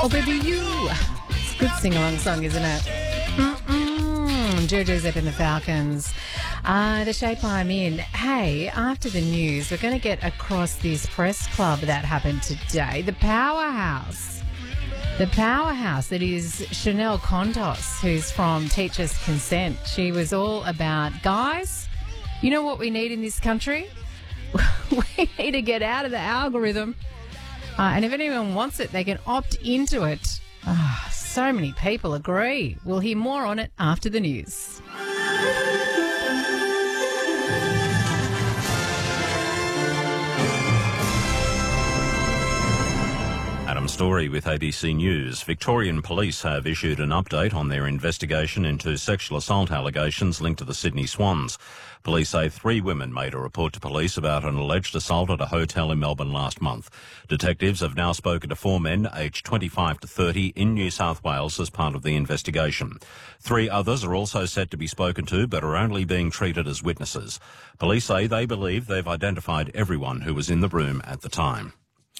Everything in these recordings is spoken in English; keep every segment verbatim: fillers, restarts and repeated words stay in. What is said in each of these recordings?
Oh, baby, you. It's a good sing-along song, isn't it? Mm-mm. Jojo's up in the Falcons. Uh, the shape I'm in. Hey, after the news, we're going to get across this press club that happened today. The powerhouse. The powerhouse that is Chanel Contos, who's from Teachers Consent. She was all about, guys, you know what we need in this country? We need to get out of the algorithm. Uh, and if anyone wants it, they can opt into it. Oh, so many people agree. We'll hear more on it after the news. Adam Story with A B C News. Victorian police have issued an update on their investigation into sexual assault allegations linked to the Sydney Swans. Police say three women made a report to police about an alleged assault at a hotel in Melbourne last month. Detectives have now spoken to four men aged twenty-five to thirty in New South Wales as part of the investigation. Three others are also set to be spoken to but are only being treated as witnesses. Police say they believe they've identified everyone who was in the room at the time.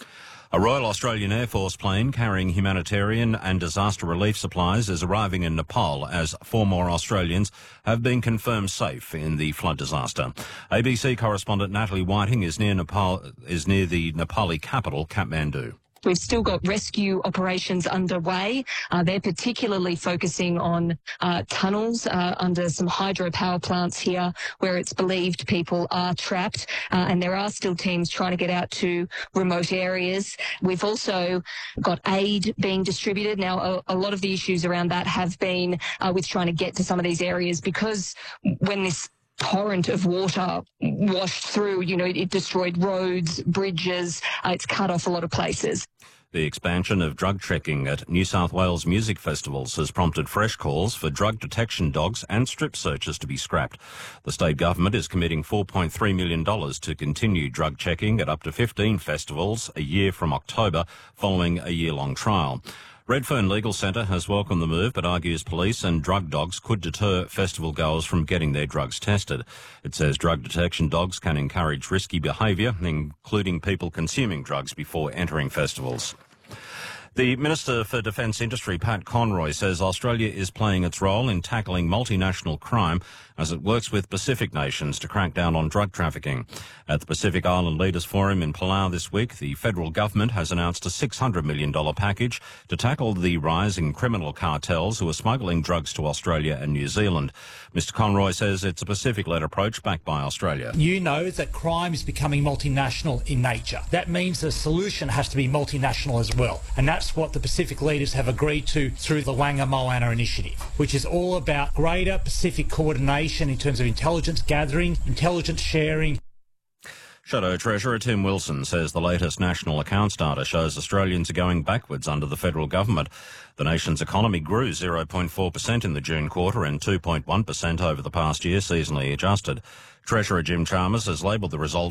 A Royal Australian Air Force plane carrying humanitarian and disaster relief supplies is arriving in Nepal as four more Australians have been confirmed safe in the flood disaster. A B C correspondent Natalie Whiting is near Nepal, is near the Nepali capital, Kathmandu. We've still got rescue operations underway. Uh, they're particularly focusing on uh, tunnels uh, under some hydropower plants here where it's believed people are trapped. Uh, and there are still teams trying to get out to remote areas. We've also got aid being distributed. Now, a, a lot of the issues around that have been uh, with trying to get to some of these areas because when this torrent of water washed through, you know, it, it destroyed roads, bridges, uh, it's cut off a lot of places. The expansion of drug checking at New South Wales music festivals has prompted fresh calls for drug detection dogs and strip searches to be scrapped. The state government is committing four point three million dollars to continue drug checking at up to fifteen festivals a year from October, following a year-long trial. Redfern Legal Centre has welcomed the move but argues police and drug dogs could deter festival goers from getting their drugs tested. It says drug detection dogs can encourage risky behaviour, including people consuming drugs before entering festivals. The Minister for Defence Industry, Pat Conroy, says Australia is playing its role in tackling multinational crime as it works with Pacific nations to crack down on drug trafficking. At the Pacific Island Leaders Forum in Palau this week, the federal government has announced a six hundred million dollars package to tackle the rise in criminal cartels who are smuggling drugs to Australia and New Zealand. Mister Conroy says it's a Pacific-led approach backed by Australia. You know that crime is becoming multinational in nature. That means the solution has to be multinational as well. And that's That's what the Pacific leaders have agreed to through the Wanga Moana initiative, which is all about greater Pacific coordination in terms of intelligence gathering, intelligence sharing. Shadow Treasurer Tim Wilson says the latest national accounts data shows Australians are going backwards under the federal government. The nation's economy grew zero point four percent in the June quarter and two point one percent over the past year, seasonally adjusted. Treasurer Jim Chalmers has labelled the result